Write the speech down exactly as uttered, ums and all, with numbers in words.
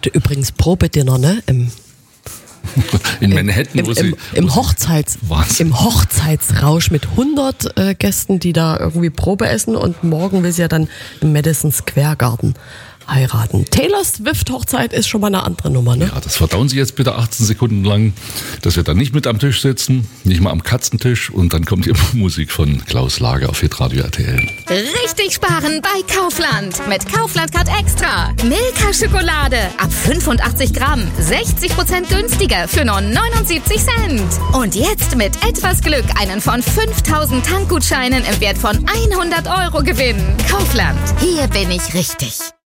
hatte übrigens Probedinner, ne? Im, in Manhattan, im, wo im, sie... im, im, Hochzeits, im Hochzeitsrausch mit hundert äh, Gästen, die da irgendwie Probe essen, und morgen will sie ja dann im Madison Square Garden heiraten. Taylor Swift Hochzeit ist schon mal eine andere Nummer, ne? Ja, das verdauen Sie jetzt bitte achtzehn Sekunden lang, dass wir dann nicht mit am Tisch sitzen, nicht mal am Katzentisch, und dann kommt hier Musik von Klaus Lager auf Hitradio R T L. Richtig sparen bei Kaufland. Mit Kaufland Card Extra. Milka Schokolade ab fünfundachtzig Gramm. sechzig Prozent günstiger für nur neunundsiebzig Cent. Und jetzt mit etwas Glück einen von fünftausend Tankgutscheinen im Wert von hundert Euro gewinnen. Kaufland. Hier bin ich richtig.